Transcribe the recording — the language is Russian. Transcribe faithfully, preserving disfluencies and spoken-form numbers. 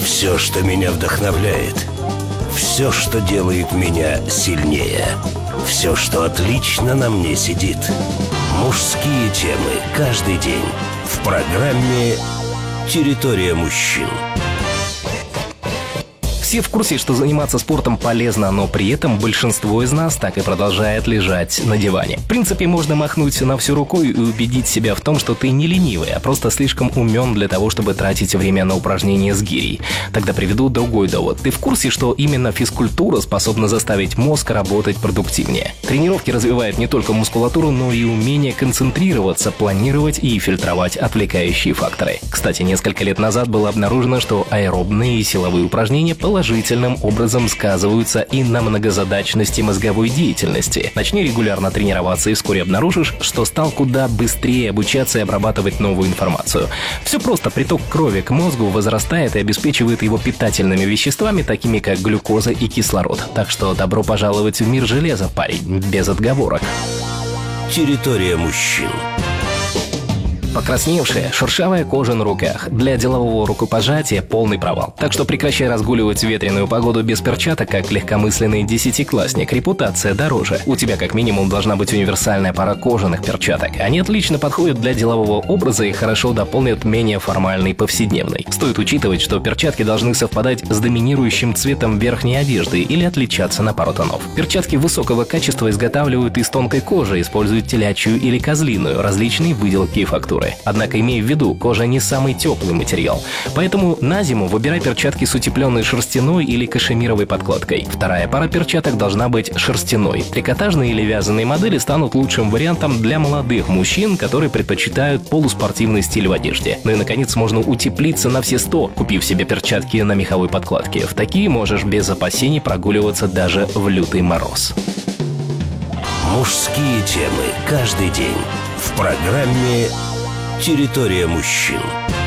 Все, что меня вдохновляет. Все, что делает меня сильнее. Все, что отлично на мне сидит. Мужские темы каждый день в программе «Территория мужчин». Все в курсе, что заниматься спортом полезно, но при этом большинство из нас так и продолжает лежать на диване. В принципе, можно махнуть на всю рукой и убедить себя в том, что ты не ленивый, а просто слишком умен для того, чтобы тратить время на упражнения с гирей. Тогда приведу другой довод. Ты в курсе, что именно физкультура способна заставить мозг работать продуктивнее? Тренировки развивают не только мускулатуру, но и умение концентрироваться, планировать и фильтровать отвлекающие факторы. Кстати, несколько лет назад было обнаружено, что аэробные и силовые упражнения положительно положительным образом сказываются и на многозадачности мозговой деятельности. Начни регулярно тренироваться и вскоре обнаружишь, что стал куда быстрее обучаться и обрабатывать новую информацию. Все просто, приток крови к мозгу возрастает и обеспечивает его питательными веществами, такими как глюкоза и кислород. Так что добро пожаловать в мир железа, парень, без отговорок. Территория мужчин. Покрасневшая, шершавая кожа на руках. Для делового рукопожатия полный провал. Так что прекращай разгуливать в ветреную погоду без перчаток, как легкомысленный десятиклассник. Репутация дороже. У тебя как минимум должна быть универсальная пара кожаных перчаток. Они отлично подходят для делового образа и хорошо дополнят менее формальный повседневный. Стоит учитывать, что перчатки должны совпадать с доминирующим цветом верхней одежды или отличаться на пару тонов. Перчатки высокого качества изготавливают из тонкой кожи, используют телячью или козлиную, различные выделки и фактуры. Однако имей в виду, кожа не самый теплый материал. Поэтому на зиму выбирай перчатки с утепленной шерстяной или кашемировой подкладкой. Вторая пара перчаток должна быть шерстяной. Трикотажные или вязаные модели станут лучшим вариантом для молодых мужчин, которые предпочитают полуспортивный стиль в одежде. Ну и, наконец, можно утеплиться на все сто, купив себе перчатки на меховой подкладке. В такие можешь без опасений прогуливаться даже в лютый мороз. Мужские темы каждый день в программе «Территория мужчин».